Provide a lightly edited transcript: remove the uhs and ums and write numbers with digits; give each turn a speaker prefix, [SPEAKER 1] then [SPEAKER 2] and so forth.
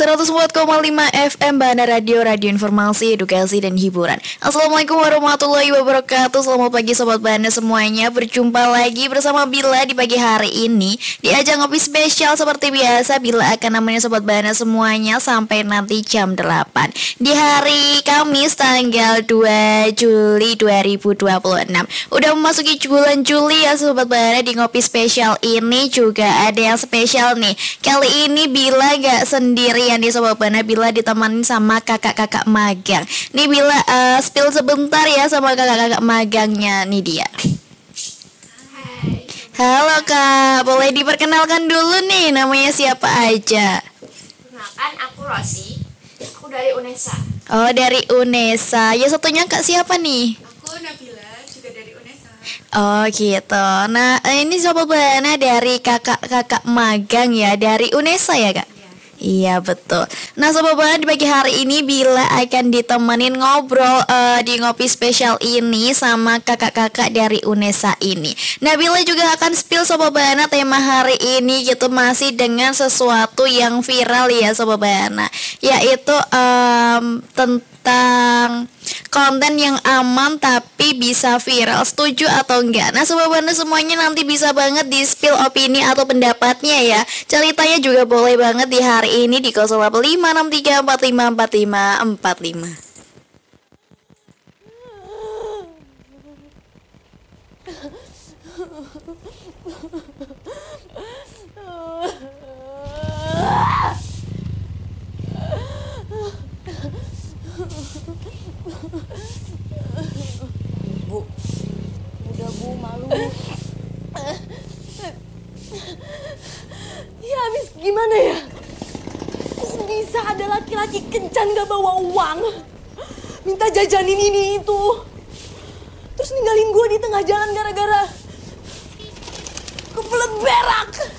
[SPEAKER 1] 104,5 FM Bandar Radio, Radio Informasi, Edukasi, dan Hiburan. Assalamualaikum warahmatullahi wabarakatuh. Selamat pagi Sobat Bandar semuanya. Berjumpa lagi bersama Bila di pagi hari ini di ajang ngopi spesial seperti biasa. Bila akan nemenin Sobat Bandar semuanya sampai nanti jam 8 di hari Kamis tanggal 2 Juli 2026. Udah memasuki bulan Juli ya Sobat Bandar. Di ngopi spesial ini juga ada yang spesial nih. Kali ini Bila gak sendirian di Sobat Bandar. Bila ditemani sama kakak-kakak magang. Nih Bila spill sebentar ya sama kakak-kakak magangnya. Nih dia. Halo Kak, boleh diperkenalkan dulu nih namanya siapa aja?
[SPEAKER 2] Perkenalkan, aku Rosi. Aku dari UNESA.
[SPEAKER 1] Oh, dari UNESA. Ya satunya Kak siapa nih?
[SPEAKER 2] Aku Nabila, juga dari UNESA.
[SPEAKER 1] Oh gitu. Nah ini Sobat Bandar dari kakak-kakak magang ya dari UNESA ya Kak? Iya betul. Nah Sobat Bandar di pagi hari ini Bila akan ditemenin ngobrol di ngopi spesial ini sama kakak-kakak dari UNESA ini. Nah Bila juga akan spill Sobat Bandar tema hari ini gitu masih dengan sesuatu yang viral ya Sobat Bandar, yaitu tentang konten yang aman tapi bisa viral. Setuju atau enggak? Nah Sobat Bandar semuanya nanti bisa banget di spill opini atau pendapatnya ya. Ceritanya juga boleh banget di hari ini di 085634545545.
[SPEAKER 3] Bu, udah Bu, malu. Ya habis gimana ya? Kok bisa ada laki-laki kencan gak bawa uang? Minta jajanin ini itu. Terus ninggalin gue di tengah jalan gara-gara kebelet berak.